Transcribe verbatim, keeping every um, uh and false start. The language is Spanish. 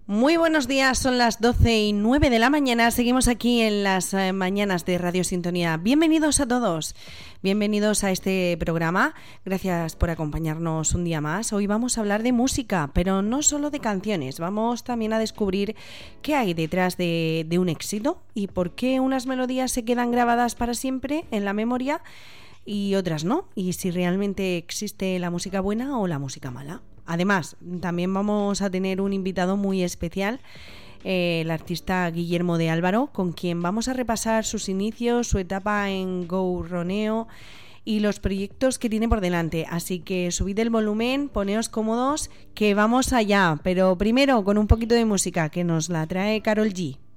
Muy buenos días, son las doce y nueve de la mañana, seguimos aquí en las eh, mañanas de Radio Sintonía. Bienvenidos a todos, bienvenidos a este programa, gracias por acompañarnos un día más. Hoy vamos a hablar de música, pero no solo de canciones, vamos también a descubrir qué hay detrás de, de un éxito y por qué unas melodías se quedan grabadas para siempre en la memoria y otras no, y si realmente existe la música buena o la música mala. Además, también vamos a tener un invitado muy especial, eh, el artista Guillermo de Álvaro, con quien vamos a repasar sus inicios, su etapa en Go Roneo y los proyectos que tiene por delante. Así que subid el volumen, poneos cómodos, que vamos allá. Pero primero con un poquito de música que nos la trae Karol G.